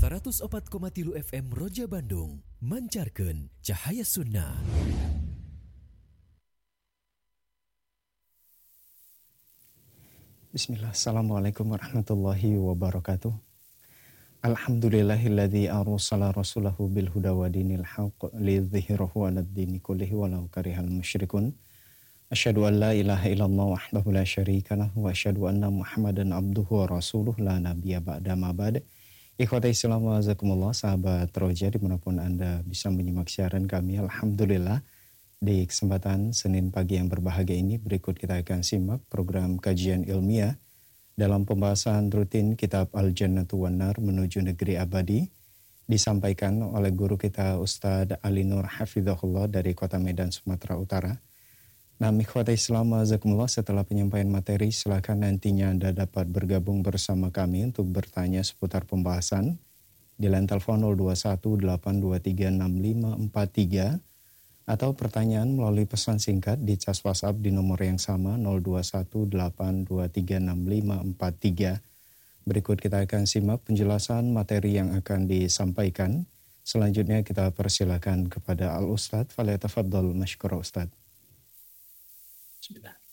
104,3 FM Roja Bandung mancarkeun cahaya sunnah. Bismillah, Assalamualaikum warahmatullahi wabarakatuh. Alhamdulillahilladzi arsala rasulahu bil huda wa dinil haqq lidhhirahu 'alad dini kullihi walau karihal musyrikun. Asyhadu an la ilaha illallah wahdahu la syarika lahu wa asyhadu anna Muhammadan abduhu wa rasuluh la nabiyya ba'da ma ba'd. Ikhwatai Islam wa azakumullah, sahabat Roja dimanapun Anda bisa menyimak siaran kami. Alhamdulillah, di kesempatan Senin pagi yang berbahagia ini, berikut kita akan simak program kajian ilmiah dalam pembahasan rutin kitab Al-Jannatu wan Nar menuju negeri abadi, disampaikan oleh guru kita Ustadz Ali Nur Hafizahullah dari Kota Medan, Sumatera Utara. Nah, ikhwatai Islam wa azakumullah, setelah penyampaian materi, silakan nantinya Anda dapat bergabung bersama kami untuk bertanya seputar pembahasan di line telepon 0218236543 atau pertanyaan melalui pesan singkat di cas WhatsApp di nomor yang sama 0218236543. Berikut kita akan simak penjelasan materi yang akan disampaikan. Selanjutnya kita persilakan kepada Al-Ustadz. Falyatafaddal masykura Ustadz. Bismillah.